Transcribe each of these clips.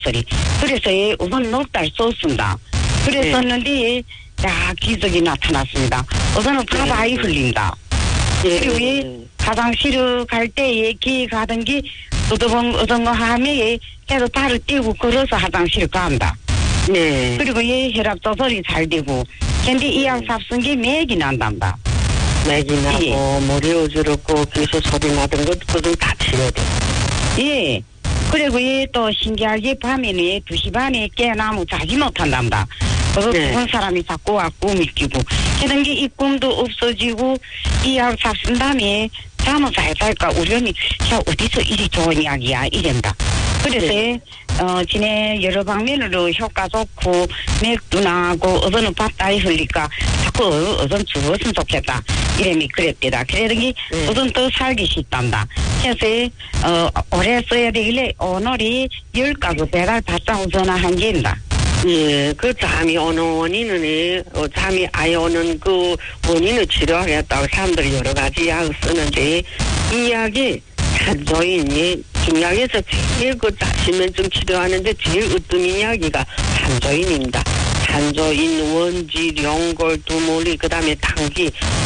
소리. 그래서 우선 녹달 쏘습니다. 그랬었는데 야 기적이 나타났습니다. 우선은 바다에 흘린다. 그리고 화장실을 갈 때에 기 가던 게 어떤 거 하면 계속 발을 떼고 걸어서 화장실을 간다. 네. 그리고 혈압 조절이 잘 되고 근데 이약 삽쓴 게 맥이 난단다. 맥이 나고 머리 어지럽고 귀에서 소리 나던 것 그것도 다 치료돼. 예. 그리고 또 신기하게 밤에는 2시 반에 깨나무 자지 못한답니다. 그래서 죽은 사람이 자꾸 와 꿈이 끼고 그런 게 이 꿈도 없어지고 이약 삽쓴 다음에 잠을 잘 잘까 우연히 어디서 이리 좋은 약이야 이런다. 그래서 지내 여러 방면으로 효과 좋고 맥도 나고 어서는 바다에 흘리까 자꾸 어선 죽었으면 좋겠다 이름이 그랬대다. 그러더니 어선 더 살기 쉽단다. 그래서 오래 써야 되길래 오늘이 10가구 배달 받자고 전화한 게입니다. 예, 그 잠이 오는 원인은 잠이 아예 오는 그 원인을 치료하겠다고 사람들이 여러 가지 약을 쓰는데 이 약이 산조인이 중약에서 제일 그 자신면증 치료하는데 제일 으뜸인 약이가 산조인입니다. 산조인, 원지, 룡골, 두모리, 그 다음에 당기.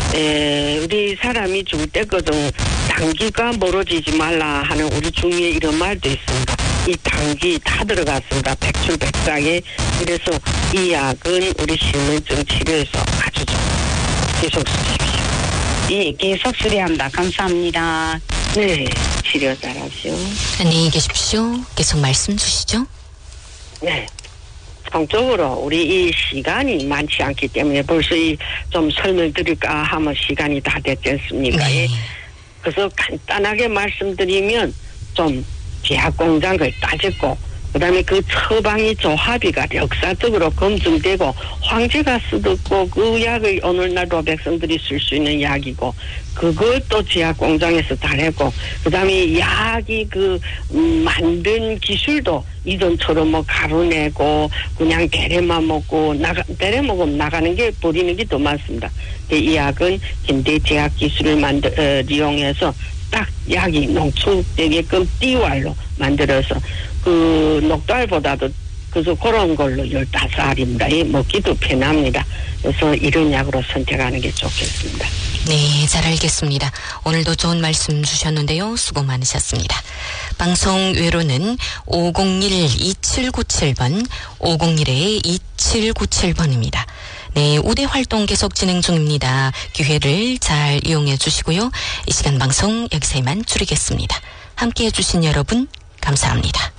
우리 사람이 죽을 때거든 당기가 멀어지지 말라 하는 우리 중에 이런 말도 있습니다. 이 당기 다 들어갔습니다. 백출백상에. 그래서 이 약은 우리 신문증 치료에서 아주 좋아요. 계속 쓰십시오. 예, 계속 수리합니다. 감사합니다. 네, 치료 잘하시오. 안녕히 계십시오. 계속 말씀 주시죠. 네. 통적으로 우리 이 시간이 많지 않기 때문에 벌써 좀 설명드릴까 하면 시간이 다 됐지 않습니까? 네. 그래서 간단하게 말씀드리면 좀 제약공장을 따졌고 그다음에 그 처방이 조합이가 역사적으로 검증되고 황제가 쓰고 그 약을 오늘날도 백성들이 쓸 수 있는 약이고 그걸 또 제약공장에서 다 했고 그다음에 약이 그 만든 기술도 이전처럼 뭐 가루 내고 그냥 대래만 먹고 대래 먹으면 나가는 게 버리는 게 더 많습니다. 이 약은 현대 제약 기술을 이용해서 딱 약이 농축되게끔 띠왈로 만들어서 그 녹달보다도 그래서 그런 걸로 15알입니다. 먹기도 편합니다. 그래서 이런 약으로 선택하는 게 좋겠습니다. 네, 잘 알겠습니다. 오늘도 좋은 말씀 주셨는데요. 수고 많으셨습니다. 방송 외로는 501-2797번, 501-2797번입니다. 네, 우대 활동 계속 진행 중입니다. 기회를 잘 이용해 주시고요. 이 시간 방송 여기서 이만 줄이겠습니다. 함께해 주신 여러분 감사합니다.